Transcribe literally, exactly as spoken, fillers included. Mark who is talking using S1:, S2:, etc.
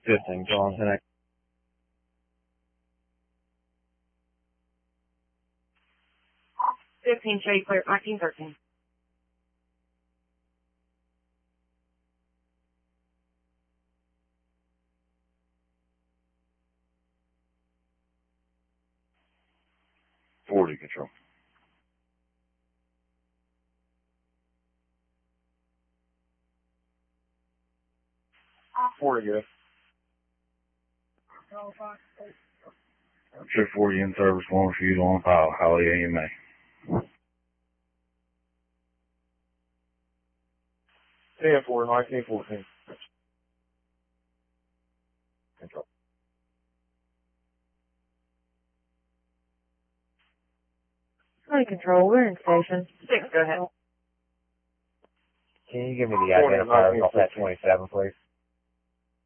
S1: fifteen, go on to the next.
S2: fifteen, show you clear, nineteen thirteen.
S3: forty, control.
S1: forty, good.
S3: Check forty in service, one refused, on file, Holly A M A.
S1: ten four, nineteen fourteen. Control.
S2: County Control, we're in station. Six, go ahead.
S1: Can you give me the identifiers off that twenty-seven, please?